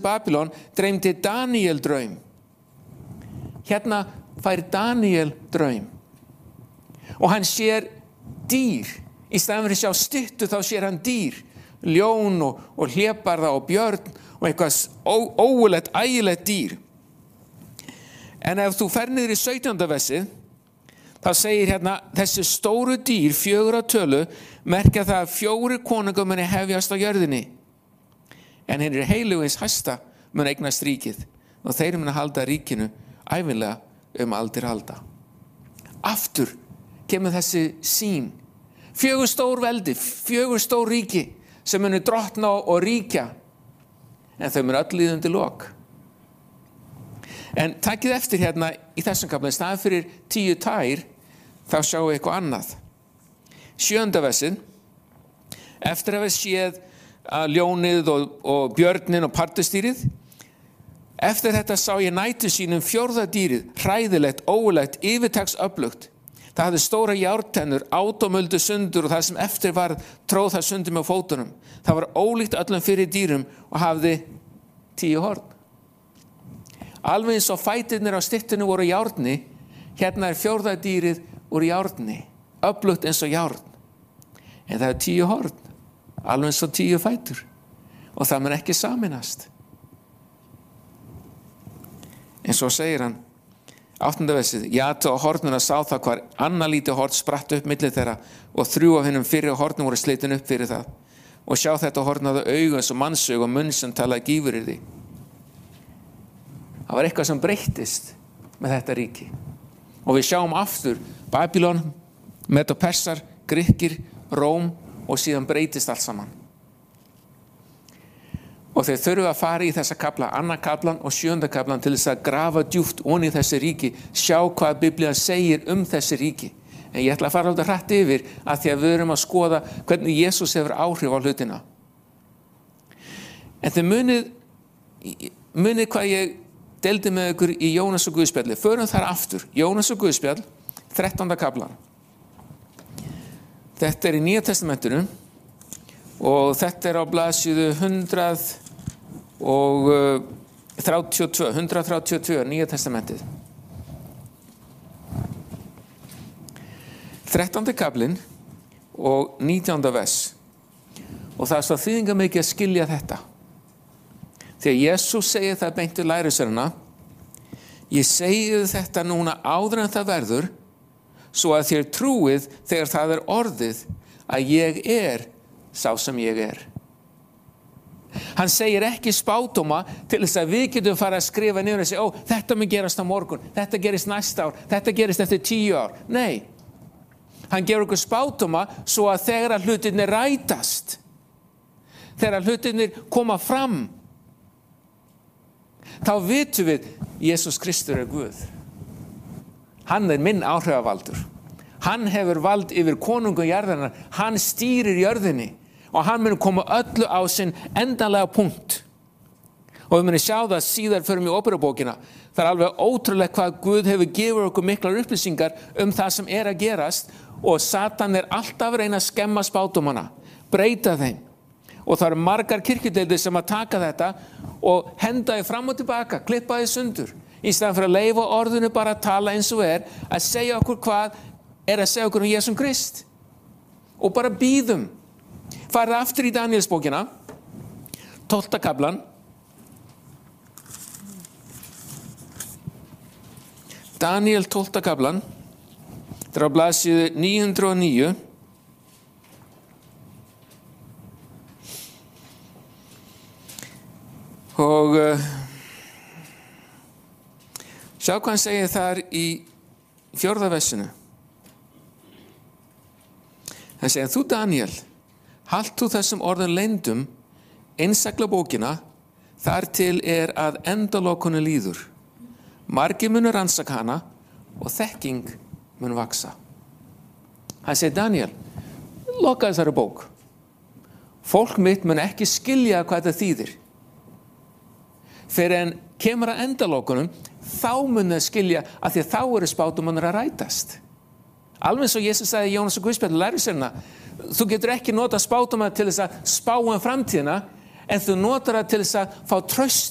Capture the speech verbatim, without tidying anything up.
Babylon dreymdi Daniel draum. Hérna fær Daniel draum. Og hann sér dýr. Í staðinn fyrir að sjá styttu þá sér hann dýr. Ljón og, og hlébarða og björn og eitthvað ógulegt, ægilegt dýr. En ef þú fer niður í sautjánda versið, þá segir hérna, þessi stóru dýr, fjögur á tölu, merkja það að fjórir konungar muni hefjast á jörðinni. En hinir heilugu hins hæsta mun eignast ríkið og þeir munu halda ríkinu ævinlega um aldir alda. Aftur kemur þessi sýn. Fjögur stór veldi, fjögur stór ríki sem munu drottna og ríkja. En þau munu öll líða undir lok. En takið eftir hérna í þessum kafla, í staðinn fyrir tíu tær, þá sjáum við eitthvað annað. Sjöunda versið, eftir að við séð að ljónið og, og björnin og partustýrið, eftir þetta sá ég nætu sínum fjórða dýrið, hræðilegt, ógulegt, yfirtaks öflugt. Það hafði stóra járntennur, át og muldu sundur og það sem eftir var tróð það sundur með fótunum. Það var ólíkt öllum fyrir dýrum og hafði tíu horn. Alveg eins og fætirnir á styttunni voru járni, hérna er fjórða dýrið úr járni, öflugt eins og járn. En það er tíu horn, alveg eins og tíu fætur, og það mun ekki saminast. En svo segir hann, áttunda versið, Jatu á hornuna sá það hvar annað lítið horn spratt upp milli þeirra og þrjú af hinum fyrri hornum voru slitin upp fyrir það. Og sjá þetta horn hafði augu eins og mannsaug og munn sem talaði gífuryrði. Það var eitthvað sem breyttist með þetta ríki. Og við sjáum aftur Babylon, Medo-Persar, Grikkir, Róm og síðan breytist allt saman. Og þeir þurfa að fara í þessa kafla, annar kaflan og sjönda kaflan til þess að grafa djúpt onni í þessi ríki, sjá hvað Biblían segir um þessi ríki. En ég ætla að fara alltaf hratt yfir að því að við erum að skoða hvernig Jesús hefur áhrif á hlutina. En þið munið, munið hvað ég deildi með ykkur í Jónas og Guðspjalli. Förum þar aftur. Jónas og Guðspjall, þrettánda kaflan. Þetta er í Nýja testamentinu og þetta er á blaðsíðu hundrað þrjátíu og tvö, hundrað þrjátíu og tvö, Nýja testamentið. þrettándi kaflinn og nítjánda vers. Og það er svo þýðingarmikið að skilja þetta. Þegar Jesús segir það beint við lærisveinana, ég segi þetta núna áður en það verður, svo að þér trúið þegar það er orðið að ég er sá sem ég er. Hann segir ekki spádóma til þess að við getum fara að skrifa niður og segja, ó, þetta mun gerast á morgun, þetta gerist næsta ár, þetta gerist eftir tíu ár. Nei, hann gefur okkur spádóma svo að þegar hlutirnir rætast, þegar hlutirnir koma fram, þá vitum við, Jesús Kristur er Guð. Hann er minn áhrifavaldur. Hann hefur vald yfir konungum jarðarinnar. Hann stýrir jörðinni og hann mun koma öllu á sinn endanlega punkt. Og við munum sjá það síðar förum í Óperubókina. Það er alveg ótrúlegt hvað Guð hefur gefið okkur miklar upplýsingar um það sem er að gerast og Satan er alltaf að reyna að skemma spádómana, breyta þeim. Og það eru margar kirkjudeildir sem að taka þetta og henda því fram og tilbaka, klippa því sundur. Í staðan fyrir að leyfa orðinu bara að tala eins og er, að segja okkur hvað er að segja okkur um Jesúm Krist. Og bara bíðum. Farið aftur í Danielsbókina, tólfta kaflan. Daniel tólfta kaflan. Það er á blaðsíðu níu hundruð og níu. Og uh, sjá hvað hann segir þar í fjórða versinu. Hann segir, þú Daniel, halt þú þessum orðum leyndum, einsakla bókina, þar til er að endalokunni líður. Margir munu rannsaka hana og þekking mun vaksa. Hann segir, Daniel, loka þessari bók. Fólk mitt mun ekki skilja hvað þetta þýðir. Fyrir en kemur að endalokunum, þá mun það skilja að því að þá eru spádómarnir að rætast. Alveg eins og Jesus sagði í Jónas og Guðspjalli lærisveinana, þú getur ekki nota spádóma til þess að spá um framtíðina, en þú notar það til þess að fá traust